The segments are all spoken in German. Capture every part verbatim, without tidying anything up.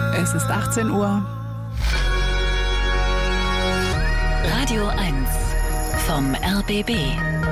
Es ist achtzehn Uhr. Radio eins vom R B B.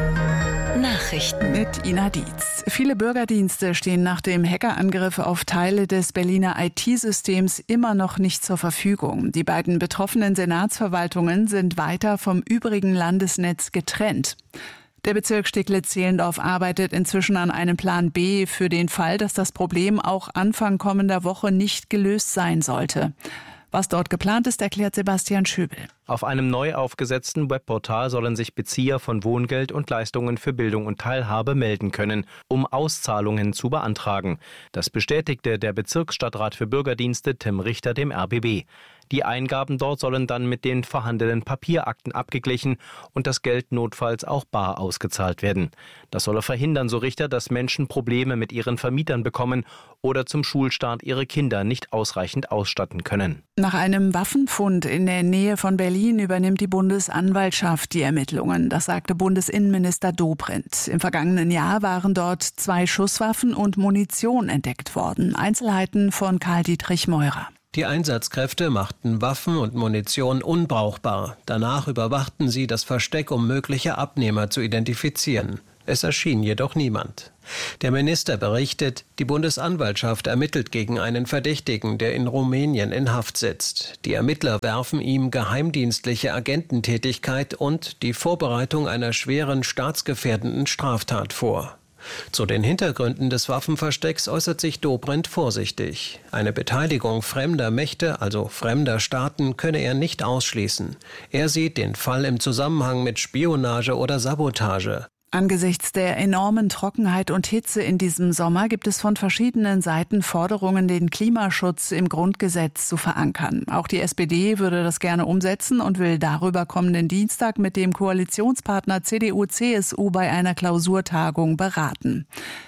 Nachrichten mit Ina Dietz. Viele Bürgerdienste stehen nach dem Hackerangriff auf Teile des Berliner I T-Systems immer noch nicht zur Verfügung. Die beiden betroffenen Senatsverwaltungen sind weiter vom übrigen Landesnetz getrennt. Der Bezirk Steglitz-Zehlendorf arbeitet inzwischen an einem Plan B für den Fall, dass das Problem auch Anfang kommender Woche nicht gelöst sein sollte. Was dort geplant ist, erklärt Sebastian Schöbel. Auf einem neu aufgesetzten Webportal sollen sich Bezieher von Wohngeld und Leistungen für Bildung und Teilhabe melden können, um Auszahlungen zu beantragen. Das bestätigte der Bezirksstadtrat für Bürgerdienste Tim Richter dem R B B. Die Eingaben dort sollen dann mit den vorhandenen Papierakten abgeglichen und das Geld notfalls auch bar ausgezahlt werden. Das solle verhindern, so Richter, dass Menschen Probleme mit ihren Vermietern bekommen oder zum Schulstart ihre Kinder nicht ausreichend ausstatten können. Nach einem Waffenfund in der Nähe von Berlin übernimmt die Bundesanwaltschaft die Ermittlungen. Das sagte Bundesinnenminister Dobrindt. Im vergangenen Jahr waren dort zwei Schusswaffen und Munition entdeckt worden. Einzelheiten von Karl-Dietrich Meurer. Die Einsatzkräfte machten Waffen und Munition unbrauchbar. Danach überwachten sie das Versteck, um mögliche Abnehmer zu identifizieren. Es erschien jedoch niemand. Der Minister berichtet, die Bundesanwaltschaft ermittelt gegen einen Verdächtigen, der in Rumänien in Haft sitzt. Die Ermittler werfen ihm geheimdienstliche Agententätigkeit und die Vorbereitung einer schweren staatsgefährdenden Straftat vor. Zu den Hintergründen des Waffenverstecks äußert sich Dobrindt vorsichtig. Eine Beteiligung fremder Mächte, also fremder Staaten, könne er nicht ausschließen. Er sieht den Fall im Zusammenhang mit Spionage oder Sabotage. Angesichts der enormen Trockenheit und Hitze in diesem Sommer gibt es von verschiedenen Seiten Forderungen, den Klimaschutz im Grundgesetz zu verankern. Auch die S P D würde das gerne umsetzen und will darüber kommenden Dienstag mit dem Koalitionspartner C D U C S U bei einer Klausurtagung beraten.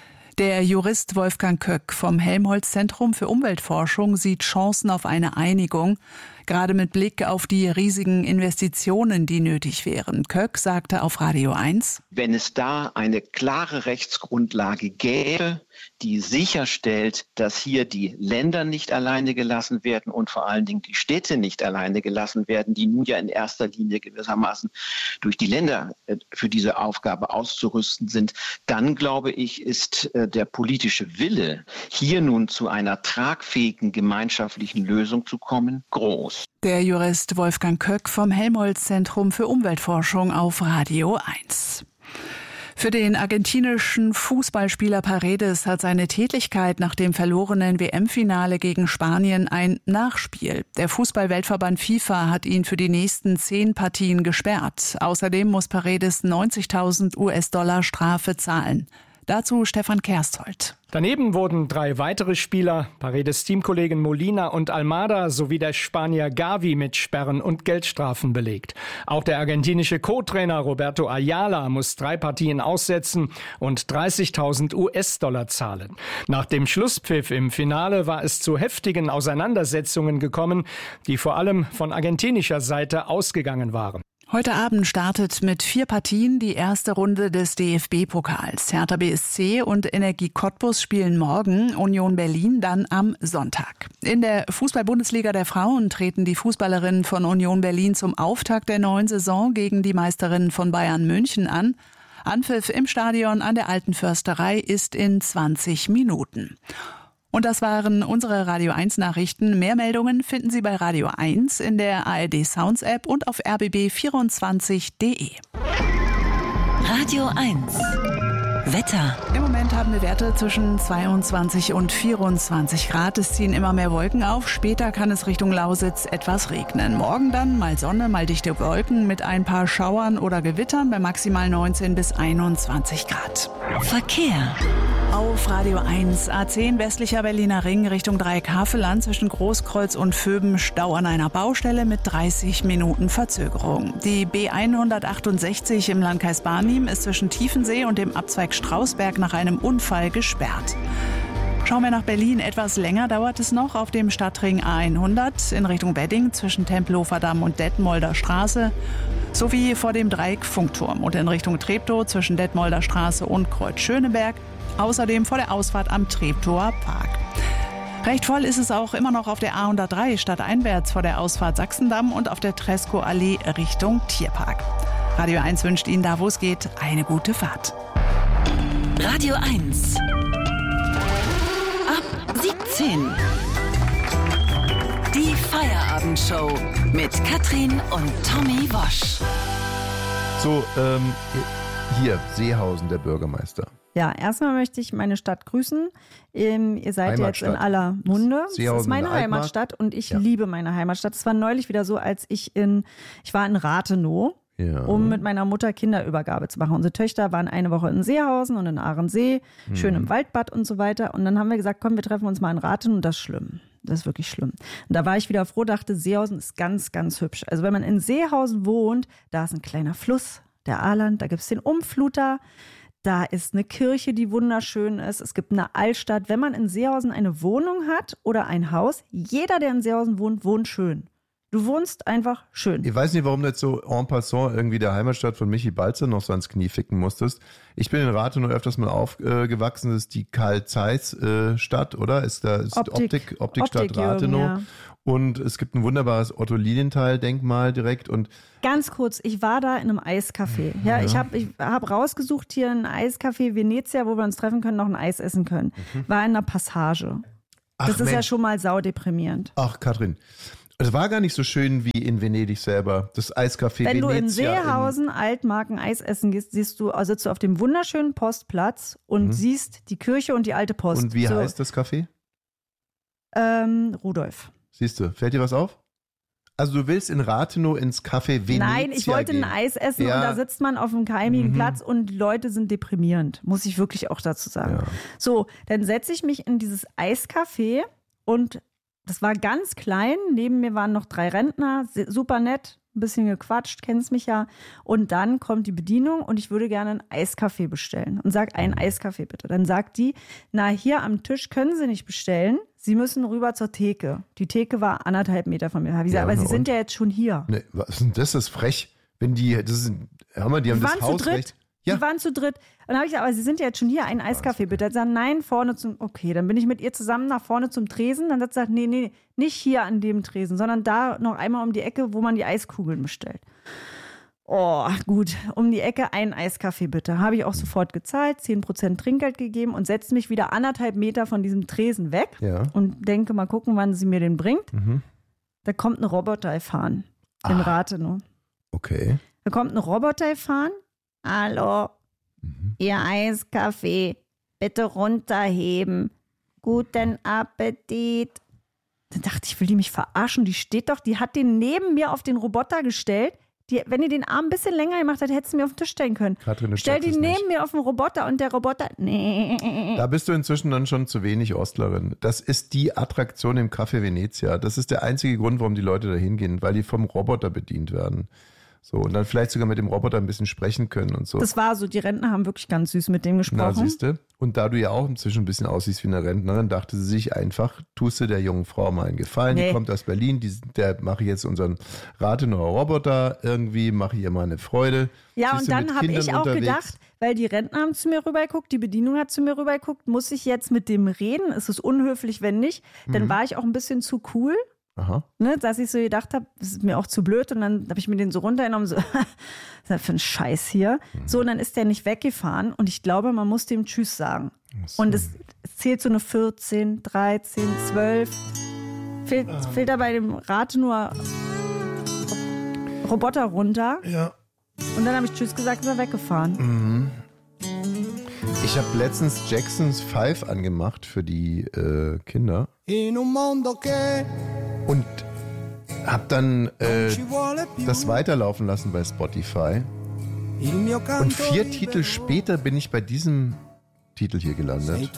Der Jurist Wolfgang Köck vom Helmholtz-Zentrum für Umweltforschung sieht Chancen auf eine Einigung, gerade mit Blick auf die riesigen Investitionen, die nötig wären. Köck sagte auf Radio eins: Wenn es da eine klare Rechtsgrundlage gäbe, die sicherstellt, dass hier die Länder nicht alleine gelassen werden und vor allen Dingen die Städte nicht alleine gelassen werden, die nun ja in erster Linie gewissermaßen durch die Länder für diese Aufgabe auszurüsten sind, dann glaube ich, ist der politische Wille, hier nun zu einer tragfähigen gemeinschaftlichen Lösung zu kommen, groß. Der Jurist Wolfgang Köck vom Helmholtz-Zentrum für Umweltforschung auf Radio eins. Für den argentinischen Fußballspieler Paredes hat seine Tätigkeit nach dem verlorenen W M-Finale gegen Spanien ein Nachspiel. Der Fußball-Weltverband FIFA hat ihn für die nächsten zehn Partien gesperrt. Außerdem muss Paredes neunzigtausend US-Dollar Strafe zahlen. Dazu Stefan Kersthold. Daneben wurden drei weitere Spieler, Paredes Teamkollegen Molina und Almada sowie der Spanier Gavi mit Sperren und Geldstrafen belegt. Auch der argentinische Co-Trainer Roberto Ayala muss drei Partien aussetzen und dreißigtausend US-Dollar zahlen. Nach dem Schlusspfiff im Finale war es zu heftigen Auseinandersetzungen gekommen, die vor allem von argentinischer Seite ausgegangen waren. Heute Abend startet mit vier Partien die erste Runde des D F B-Pokals. Hertha B S C und Energie Cottbus spielen morgen, Union Berlin dann am Sonntag. In der Fußball-Bundesliga der Frauen treten die Fußballerinnen von Union Berlin zum Auftakt der neuen Saison gegen die Meisterinnen von Bayern München an. Anpfiff im Stadion an der Alten Försterei ist in zwanzig Minuten. Und das waren unsere Radio eins Nachrichten. Mehr Meldungen finden Sie bei Radio eins in der A R D Sounds App und auf r b b vierundzwanzig punkt d e. Radio eins Wetter. Im Moment haben wir Werte zwischen zweiundzwanzig und vierundzwanzig Grad. Es ziehen immer mehr Wolken auf. Später kann es Richtung Lausitz etwas regnen. Morgen dann mal Sonne, mal dichte Wolken mit ein paar Schauern oder Gewittern bei maximal neunzehn bis einundzwanzig Grad. Verkehr. Auf Radio eins, A zehn westlicher Berliner Ring Richtung Dreieck-Havelland zwischen Großkreuz und Vöben Stau an einer Baustelle mit dreißig Minuten Verzögerung. Die B hundertachtundsechzig im Landkreis Barnim ist zwischen Tiefensee und dem Abzweig Strausberg nach einem Unfall gesperrt. Schauen wir nach Berlin. Etwas länger dauert es noch auf dem Stadtring A hundert in Richtung Wedding zwischen Tempelhofer Damm und Detmolder Straße sowie vor dem Dreieck Funkturm und in Richtung Treptow zwischen Detmolder Straße und Kreuz Schöneberg. Außerdem vor der Ausfahrt am Treptower Park. Recht voll ist es auch immer noch auf der A hundertdrei stadteinwärts vor der Ausfahrt Sachsendamm und auf der Tresco-Allee Richtung Tierpark. Radio eins wünscht Ihnen da, wo es geht, eine gute Fahrt. Radio eins. Ab siebzehn. Die Feierabendshow mit Katrin und Tommy Wosch. So, ähm, hier, Seehausen, der Bürgermeister. Ja, erstmal möchte ich meine Stadt grüßen. Ähm, ihr seid jetzt in aller Munde. Das ist meine Heimatstadt und ich ja. liebe meine Heimatstadt. Es war neulich wieder so, als ich in, ich war in Rathenow, ja. um mit meiner Mutter Kinderübergabe zu machen. Unsere Töchter waren eine Woche in Seehausen und in Ahrensee, mhm. schön im Waldbad und so weiter. Und dann haben wir gesagt, komm, wir treffen uns mal in Rathenow und das ist schlimm. Das ist wirklich schlimm. Und da war ich wieder froh, dachte, Seehausen ist ganz, ganz hübsch. Also wenn man in Seehausen wohnt, da ist ein kleiner Fluss, der Ahland, da gibt es den Umfluter. Da ist eine Kirche, die wunderschön ist. Es gibt eine Altstadt. Wenn man in Seehausen eine Wohnung hat oder ein Haus, jeder, der in Seehausen wohnt, wohnt schön. Du wohnst einfach schön. Ich weiß nicht, warum du jetzt so en passant irgendwie der Heimatstadt von Michi Balzer noch so ans Knie ficken musstest. Ich bin in Rathenow öfters mal aufgewachsen. Das ist die Karl-Zeiss-Stadt, oder? Ist da ist Optik, Optik, Optikstadt Optik, Rathenow. Ja. Und es gibt ein wunderbares Otto-Lilienthal-Denkmal direkt. Und ganz kurz, ich war da in einem Eiscafé. Ja, ja. Ich habe ich hab rausgesucht hier ein Eiscafé Venezia, wo wir uns treffen können, noch ein Eis essen können. Mhm. War in einer Passage. Ach, das ist Mensch. ja schon mal saudeprimierend. Ach, Katrin. Es war gar nicht so schön wie in Venedig selber, das Eiscafé Wenn Venezia. Wenn du in Seehausen Altmarken Eis essen gehst, siehst du, also sitzt du auf dem wunderschönen Postplatz und mhm. siehst die Kirche und die alte Post. Und wie so. heißt das Café? Ähm, Rudolf. Siehst du, fällt dir was auf? Also du willst in Rathenow ins Café Venezia Nein, ich wollte gehen. ein Eis essen ja. und da sitzt man auf einem keimigen mhm. Platz und die Leute sind deprimierend, muss ich wirklich auch dazu sagen. Ja. So, dann setze ich mich in dieses Eiscafé und das war ganz klein, neben mir waren noch drei Rentner, super nett, ein bisschen gequatscht, kennst mich ja. Und dann kommt die Bedienung und ich würde gerne einen Eiskaffee bestellen. Und sag, einen Eiskaffee bitte. Dann sagt die, na hier am Tisch können Sie nicht bestellen, Sie müssen rüber zur Theke. Die Theke war anderthalb Meter von mir. Hab ich gesagt, ja, aber Sie sind ja jetzt schon hier. Nee, was denn das ist frech. Wenn die, das ist, hör mal, die haben die das Hausrecht. Ja. Die waren zu dritt. Und dann habe ich gesagt, aber Sie sind ja jetzt schon hier, einen Eiskaffee bitte. Dann sagt sie, nein, vorne zum, okay, dann bin ich mit ihr zusammen nach vorne zum Tresen. Dann hat sie gesagt, nee, nee, nicht hier an dem Tresen, sondern da noch einmal um die Ecke, wo man die Eiskugeln bestellt. Oh, gut, um die Ecke einen Eiskaffee bitte. Habe ich auch sofort gezahlt, zehn Prozent Trinkgeld gegeben und setze mich wieder anderthalb Meter von diesem Tresen weg ja. und denke, mal gucken, wann sie mir den bringt. Mhm. Da kommt ein Roboter fahren in ah. Rathenow. Okay. Da kommt ein Roboter fahren. Hallo, mhm. Ihr Eiskaffee, bitte runterheben. Guten Appetit. Dann dachte ich, will die mich verarschen? Die steht doch, die hat den neben mir auf den Roboter gestellt. Die, wenn ihr den Arm ein bisschen länger gemacht hättet, hättest du mir auf den Tisch stellen können. Katrin, Stell die neben nicht. mir auf den Roboter und der Roboter, nee. Da bist du inzwischen dann schon zu wenig Ostlerin. Das ist die Attraktion im Café Venezia. Das ist der einzige Grund, warum die Leute da hingehen, weil die vom Roboter bedient werden. So, und dann vielleicht sogar mit dem Roboter ein bisschen sprechen können und so. Das war so, die Rentner haben wirklich ganz süß mit dem gesprochen. Na, siehste. Und da du ja auch inzwischen ein bisschen aussiehst wie eine Rentnerin, dachte sie sich einfach, tust du der jungen Frau mal einen Gefallen. Nee. Die kommt aus Berlin, die, der mache ich jetzt unseren Rathenauer Roboter irgendwie, mache ihr mal eine Freude. Ja, Siehst und dann habe ich auch unterwegs. gedacht, weil die Rentner haben zu mir rübergeguckt, die Bedienung hat zu mir rübergeguckt, muss ich jetzt mit dem reden? Ist es unhöflich, wenn nicht? Dann mhm. war ich auch ein bisschen zu cool. Aha. Ne, dass ich so gedacht habe, das ist mir auch zu blöd und dann habe ich mir den so runtergenommen, so, was ist das für ein Scheiß hier? Mhm. So, und dann ist der nicht weggefahren und ich glaube, man muss dem Tschüss sagen. So. Und es, es zählt so eine vierzehn, dreizehn, zwölf. Fehlt, ah. fehlt da bei dem Rathenower Roboter runter. Ja. Und dann habe ich Tschüss gesagt, ist er weggefahren. Mhm. Ich habe letztens Jacksons Five angemacht für die äh, Kinder und habe dann äh, das weiterlaufen lassen bei Spotify. Und vier Titel später bin ich bei diesem Titel hier gelandet.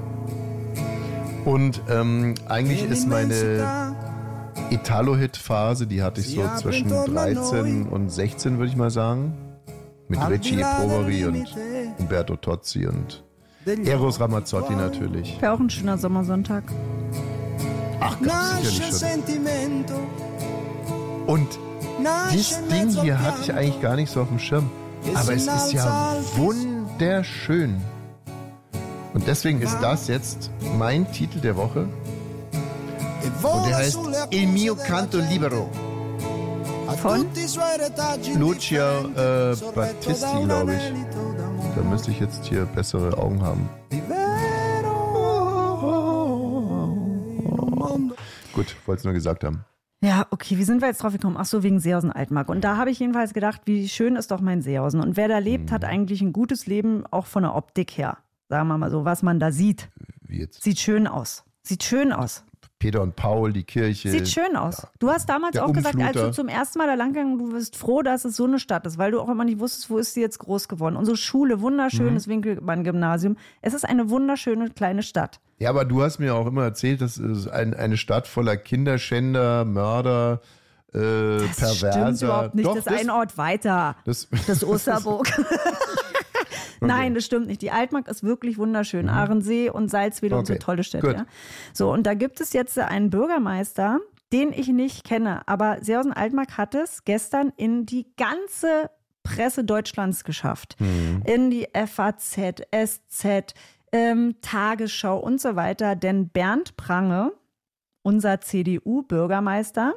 Und ähm, eigentlich ist meine Italo-Hit-Phase, die hatte ich so zwischen dreizehn und sechzehn, würde ich mal sagen. Mit Richie Poveri und Umberto Tozzi und Eros Ramazzotti natürlich. Wäre auch ein schöner Sommersonntag. Ach, ganz sicherlich schon. Und dieses Ding hier hatte ich eigentlich gar nicht so auf dem Schirm. Aber es ist ja wunderschön. Und deswegen ist das jetzt mein Titel der Woche. Und der heißt Il mio canto libero. Von? Lucio äh, Battisti, glaube ich. Da müsste ich jetzt hier bessere Augen haben. Gut, wollte es nur gesagt haben. Ja, okay, wie sind wir jetzt drauf gekommen? Ach so, wegen Seehausen-Altmark. Und da habe ich jedenfalls gedacht, wie schön ist doch mein Seehausen. Und wer da lebt, hat eigentlich ein gutes Leben, auch von der Optik her. Sagen wir mal so, was man da sieht. Wie jetzt? Sieht schön aus. Sieht schön aus. Peter und Paul, die Kirche. Sieht schön aus. Ja. Du hast damals auch gesagt, als du zum ersten Mal da lang gegangen, du bist froh, dass es so eine Stadt ist, weil du auch immer nicht wusstest, wo ist sie jetzt groß geworden. Unsere Schule, wunderschönes mhm. Winkelmann-Gymnasium. Es ist eine wunderschöne kleine Stadt. Ja, aber du hast mir auch immer erzählt, das ist ein, eine Stadt voller Kinderschänder, Mörder, äh, das Perverser. Das stimmt überhaupt nicht. Doch, das ist ein Ort weiter. Das, das Osterburg. Okay. Nein, das stimmt nicht. Die Altmark ist wirklich wunderschön. Mhm. Ahrensee und Salzwedel okay. und so tolle Städte. Ja. So, und da gibt es jetzt einen Bürgermeister, den ich nicht kenne. Aber Seehausen-Altmark hat es gestern in die ganze Presse Deutschlands geschafft. Mhm. In die F A Z, S Z, ähm, Tagesschau und so weiter. Denn Bernd Prange, unser C D U-Bürgermeister,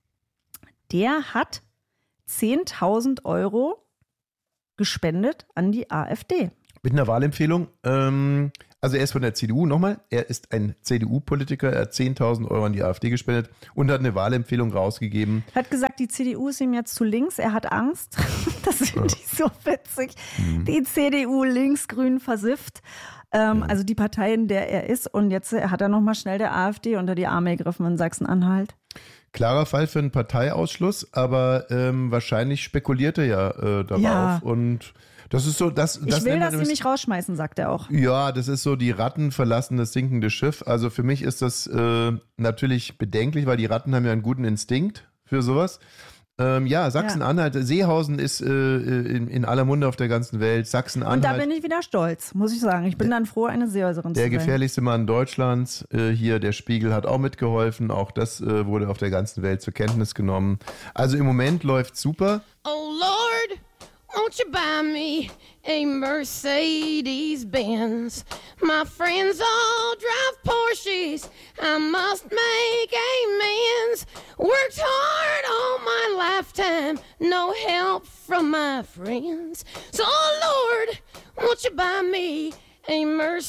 der hat zehntausend Euro gespendet an die AfD. Mit einer Wahlempfehlung. Ähm, also er ist von der C D U, nochmal, er ist ein C D U-Politiker, er hat zehntausend Euro an die AfD gespendet und hat eine Wahlempfehlung rausgegeben. Hat gesagt, die C D U ist ihm jetzt zu links, er hat Angst. Das finde ich so witzig. Mhm. Die C D U linksgrün versifft. Ähm, ja. Also die Partei, in der er ist. Und jetzt hat er nochmal schnell der AfD unter die Arme gegriffen in Sachsen-Anhalt. Klarer Fall für einen Parteiausschluss, aber ähm, wahrscheinlich spekuliert er ja äh, darauf. Ja. Und das ist so, das, das ich will, dass sie mich rausschmeißen, sagt er auch. Ja, das ist so, die Ratten verlassen das sinkende Schiff. Also für mich ist das äh, natürlich bedenklich, weil die Ratten haben ja einen guten Instinkt für sowas. Ähm, ja, Sachsen-Anhalt, ja. Seehausen ist äh, in, in aller Munde auf der ganzen Welt. Sachsen-Anhalt. Und da bin ich wieder stolz, muss ich sagen. Ich bin dann froh, eine Seehauserin zu sein. Der gefährlichste Mann Deutschlands. Äh, hier, der Spiegel hat auch mitgeholfen. Auch das äh, wurde auf der ganzen Welt zur Kenntnis genommen. Also im Moment läuft super. Oh Lord, won't you buy me a Mercedes-Benz? My friends all drive Porsches. I must make amends. Worked hard all my lifetime. No help from my friends. So, oh Lord, won't you buy me a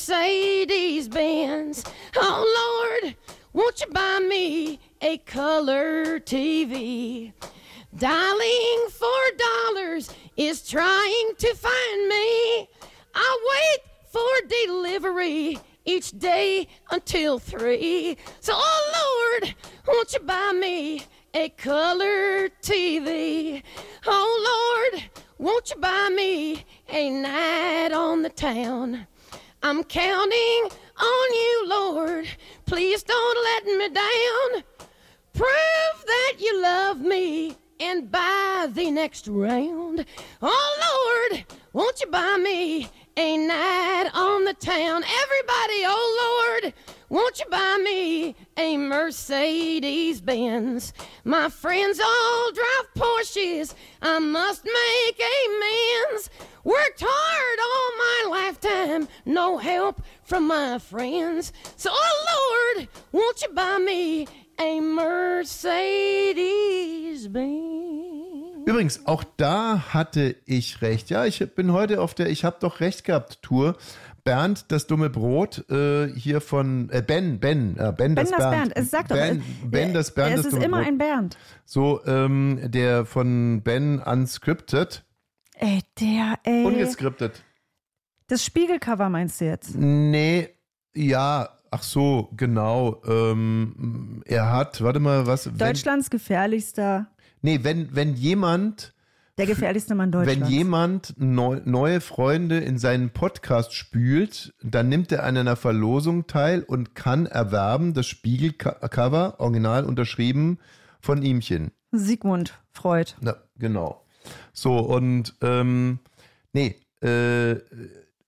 Mercedes-Benz? Oh Lord, won't you buy me a color T V? Dialing for dollars is trying to find me. I wait for delivery each day until three. So, oh Lord, won't you buy me a color T V? Oh Lord, won't you buy me a night on the town? I'm counting on you, Lord. Please don't let me down. Prove that you love me and buy the next round. Oh Lord, won't you buy me a night on the town? Everybody, oh Lord, won't you buy me a Mercedes-Benz? My friends all drive Porsches. I must make amends. Worked hard all my lifetime. No help from my friends. So, oh Lord, won't you buy me a Mercedes-Benz? Übrigens, auch da hatte ich recht. Ja, ich bin heute auf der Ich hab doch recht gehabt Tour. Bernd, das dumme Brot, äh, hier von äh, Ben, Ben, äh, Ben, Ben das, das Bernd. Bernd. Es sagt Ben, doch, Ben, das Bernd, es das ist dumme immer Brot. ein Bernd. So, ähm, der von Ben unscripted. Ey, der, ey. Ungeskriptet. Das Spiegelcover meinst du jetzt? Nee, ja, ach so, genau. Ähm, er hat, warte mal, was. Deutschlands wenn, gefährlichster. Nee, wenn, wenn jemand. Der gefährlichste Mann Deutschlands. Wenn jemand neu, neue Freunde in seinen Podcast spült, dann nimmt er an einer Verlosung teil und kann erwerben das Spiegelcover, original unterschrieben, von ihmchen. Sigmund Freud. Na, genau. So, und ähm, nee, äh,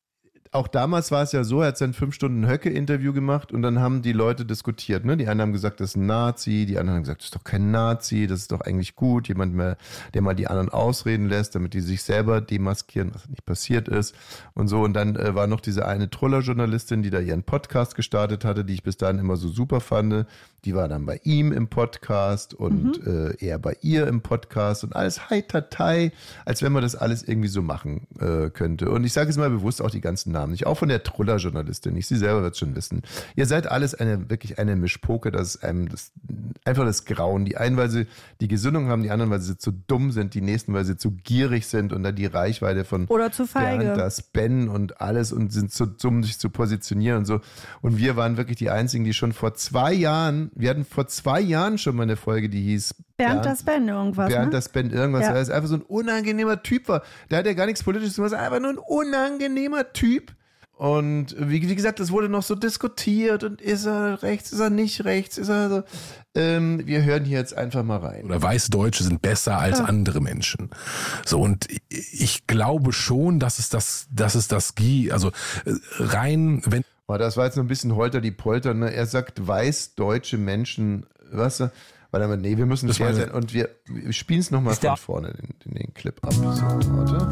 auch damals war es ja so, er hat sein fünf Stunden Höcke-Interview gemacht und dann haben die Leute diskutiert. Ne? Die einen haben gesagt, das ist ein Nazi, die anderen haben gesagt, das ist doch kein Nazi, das ist doch eigentlich gut, jemand mehr, der mal die anderen ausreden lässt, damit die sich selber demaskieren, was nicht passiert ist und so. Und dann äh, war noch diese eine Troller-Journalistin, die da ihren Podcast gestartet hatte, die ich bis dahin immer so super fand. Die war dann bei ihm im Podcast und mhm. äh, er bei ihr im Podcast und alles heitertei, als wenn man das alles irgendwie so machen äh, könnte. Und ich sage jetzt mal bewusst auch die ganzen Namen nicht, auch von der Troller-Journalistin, ich sie selber wird schon wissen. Ihr seid alles eine wirklich eine Mischpoke, das ist einem das, einfach das Grauen. Die einen, weil sie die Gesinnung haben, die anderen, weil sie zu dumm sind, die nächsten, weil sie zu gierig sind und dann die Reichweite von oder zu feige. Bernd, das Ben und alles und sind zu dumm, sich zu positionieren und so. Und wir waren wirklich die Einzigen, die schon vor zwei Jahren wir hatten vor zwei Jahren schon mal eine Folge, die hieß Bernd, Bernd das Ben irgendwas. Bernd ne? das Ben irgendwas, ja. Weil es einfach so ein unangenehmer Typ war. Der hat ja gar nichts Politisches gemacht, einfach nur ein unangenehmer Typ. Und wie, wie gesagt, das wurde noch so diskutiert und ist er rechts, ist er nicht rechts, ist er so. Ähm, wir hören hier jetzt einfach mal rein. Oder weiße Deutsche sind besser als ja. andere Menschen. So, und ich glaube schon, dass es das, dass es das gibt, also rein, wenn das war jetzt noch ein bisschen Holter die Polter. Ne? Er sagt, weiß deutsche Menschen, was? Weil er nee, wir müssen das fair sein. Und wir, wir spielen es nochmal von vorne, den, den, den Clip ab. So, warte.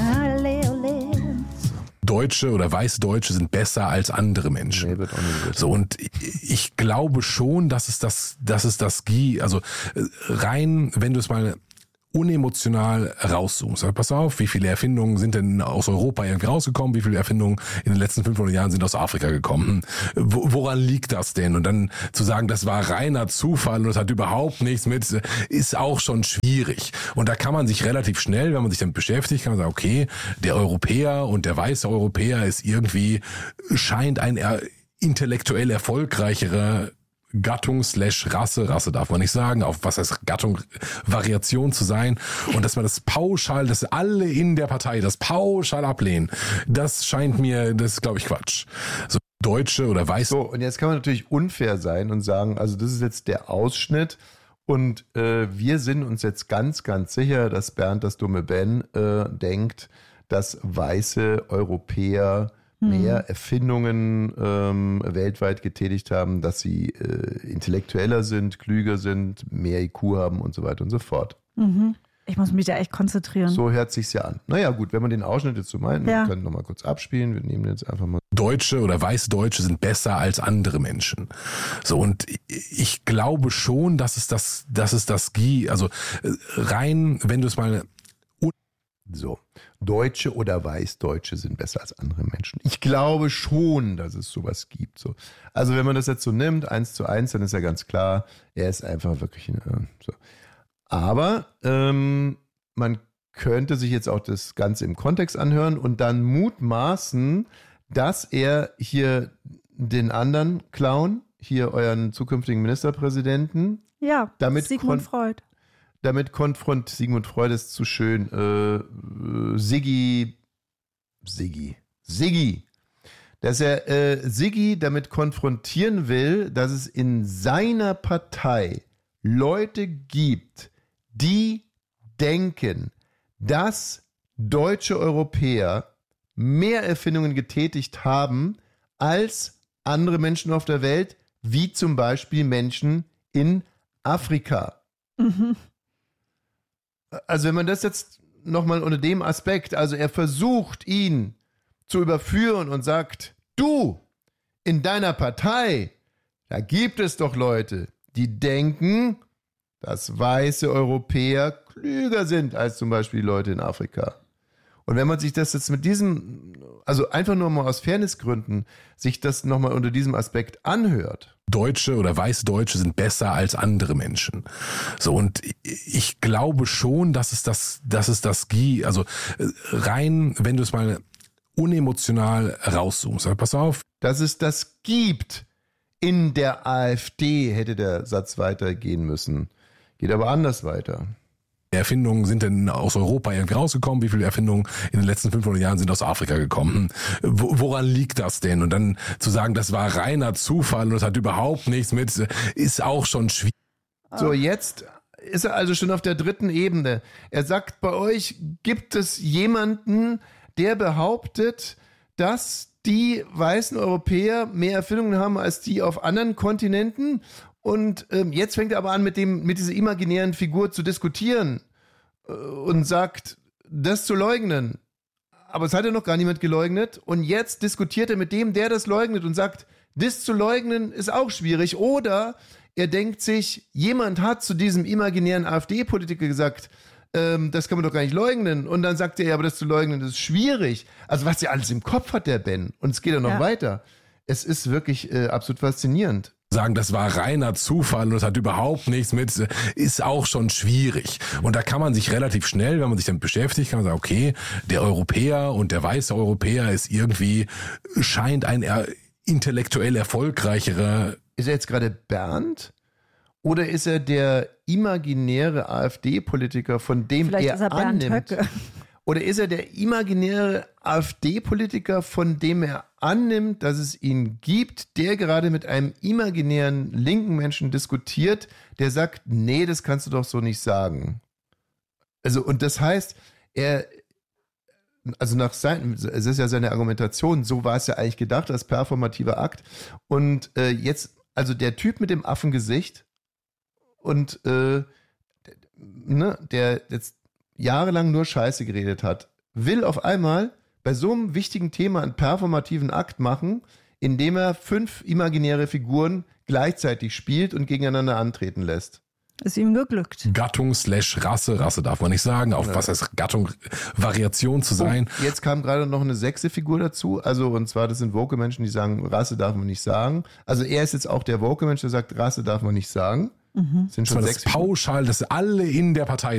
Deutsche oder weiße Deutsche sind besser als andere Menschen. Nee, wird auch nicht so, und ich glaube schon, dass es das, dass es das gibt. Also rein, wenn du es mal unemotional rauszoomst. Also pass auf, wie viele Erfindungen sind denn aus Europa irgendwie rausgekommen? Wie viele Erfindungen in den letzten fünfhundert Jahren sind aus Afrika gekommen? Wo, woran liegt das denn? Und dann zu sagen, das war reiner Zufall und das hat überhaupt nichts mit, ist auch schon schwierig. Und da kann man sich relativ schnell, wenn man sich damit beschäftigt, kann man sagen, okay, der Europäer und der weiße Europäer ist irgendwie, scheint ein intellektuell erfolgreicherer Gattung slash Rasse, Rasse darf man nicht sagen, auf was heißt Gattung, Variation zu sein, und dass man das pauschal, dass alle in der Partei das pauschal ablehnen, das scheint mir, das ist glaube ich Quatsch. So Deutsche oder Weiße. So, und jetzt kann man natürlich unfair sein und sagen, also das ist jetzt der Ausschnitt und äh, wir sind uns jetzt ganz, ganz sicher, dass Bernd das dumme Ben äh, denkt, dass weiße Europäer mehr Erfindungen ähm, weltweit getätigt haben, dass sie äh, intellektueller sind, klüger sind, mehr I Q haben und so weiter und so fort. Mhm. Ich muss mich da echt konzentrieren. So hört sich's ja an. Naja gut, wenn man den Ausschnitt jetzt so meint, ja. Wir können nochmal kurz abspielen, wir nehmen jetzt einfach mal. Deutsche oder weiße Deutsche sind besser als andere Menschen. So, und ich glaube schon, dass es das, dass es das gibt, also rein, wenn du es mal So, Deutsche oder Weißdeutsche sind besser als andere Menschen. Ich glaube schon, dass es sowas gibt. So. Also wenn man das jetzt so nimmt, eins zu eins, dann ist ja ganz klar, er ist einfach wirklich äh, so. Aber ähm, man könnte sich jetzt auch das Ganze im Kontext anhören und dann mutmaßen, dass er hier den anderen Clown, hier euren zukünftigen Ministerpräsidenten, ja, damit Sigmund Freud. Damit konfront Sigmund Freud ist zu schön. Äh, äh, Siggi, Siggi, Siggi, dass er äh, Siggi damit konfrontieren will, dass es in seiner Partei Leute gibt, die denken, dass deutsche Europäer mehr Erfindungen getätigt haben als andere Menschen auf der Welt, wie zum Beispiel Menschen in Afrika. Mhm. Also wenn man das jetzt nochmal unter dem Aspekt, also er versucht ihn zu überführen und sagt, du, in deiner Partei, da gibt es doch Leute, die denken, dass weiße Europäer klüger sind als zum Beispiel die Leute in Afrika. Und wenn man sich das jetzt mit diesem, also einfach nur mal aus Fairnessgründen, sich das nochmal unter diesem Aspekt anhört. Deutsche oder weiße Deutsche sind besser als andere Menschen. So, und ich glaube schon, dass es das, dass es das gibt, also rein, wenn du es mal unemotional rauszoomst. Also pass auf. Dass es das gibt in der AfD, hätte der Satz weitergehen müssen. Geht aber anders weiter. Erfindungen sind denn aus Europa irgendwie rausgekommen? Wie viele Erfindungen in den letzten fünfhundert Jahren sind aus Afrika gekommen? Woran liegt das denn? Und dann zu sagen, das war reiner Zufall und das hat überhaupt nichts mit, ist auch schon schwierig. So, jetzt ist er also schon auf der dritten Ebene. Er sagt, bei euch gibt es jemanden, der behauptet, dass die weißen Europäer mehr Erfindungen haben als die auf anderen Kontinenten. Und ähm, jetzt fängt er aber an, mit, dem, mit dieser imaginären Figur zu diskutieren äh, und sagt, das zu leugnen. Aber es hat ja noch gar niemand geleugnet. Und jetzt diskutiert er mit dem, der das leugnet und sagt, das zu leugnen ist auch schwierig. Oder er denkt sich, jemand hat zu diesem imaginären AfD-Politiker gesagt, ähm, das kann man doch gar nicht leugnen. Und dann sagt er, ja, aber das zu leugnen, das ist schwierig. Also was er alles im Kopf hat, der Ben. Und es geht ja noch ja. weiter. Es ist wirklich äh, absolut faszinierend. Sagen, das war reiner Zufall und das hat überhaupt nichts mit, ist auch schon schwierig. Und da kann man sich relativ schnell, wenn man sich damit beschäftigt, kann man sagen, okay, der Europäer und der weiße Europäer ist irgendwie, scheint ein intellektuell erfolgreicherer. Ist er jetzt gerade Bernd? Oder ist er der imaginäre AfD-Politiker, von dem Vielleicht er, ist er Bernd annimmt? Höcke. Oder ist er der imaginäre AfD-Politiker, von dem er annimmt, dass es ihn gibt, der gerade mit einem imaginären linken Menschen diskutiert, der sagt, nee, das kannst du doch so nicht sagen. Also, und das heißt, er, also nach seinem, es ist ja seine Argumentation, so war es ja eigentlich gedacht, als performativer Akt. Und äh, jetzt, also der Typ mit dem Affengesicht und äh, ne, der jetzt jahrelang nur Scheiße geredet hat, will auf einmal bei so einem wichtigen Thema einen performativen Akt machen, indem er fünf imaginäre Figuren gleichzeitig spielt und gegeneinander antreten lässt. Ist ihm geglückt. Gattung slash Rasse, Rasse darf man nicht sagen, auf ja. was heißt Gattung, Variation zu sein. Oh, jetzt kam gerade noch eine sechste Figur dazu, also und zwar das sind Woke-Menschen, die sagen, Rasse darf man nicht sagen. Also er ist jetzt auch der Woke-Mensch, der sagt, Rasse darf man nicht sagen. Mhm. Sind schon das sechs pauschal, dass alle in der Partei